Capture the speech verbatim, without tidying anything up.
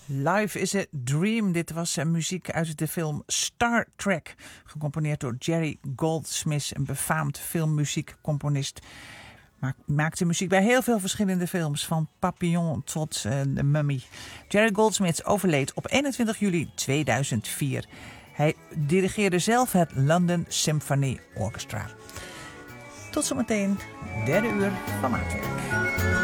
Life is a Dream. Dit was uh, muziek uit de film Star Trek. Gecomponeerd door Jerry Goldsmith, een befaamd filmmuziekcomponist. Ma- maakte muziek bij heel veel verschillende films. Van Papillon tot uh, The Mummy. Jerry Goldsmith overleed op eenentwintig juli tweeduizend vier. Hij dirigeerde zelf het London Symphony Orchestra. Tot zometeen, derde uur van Maatwerk.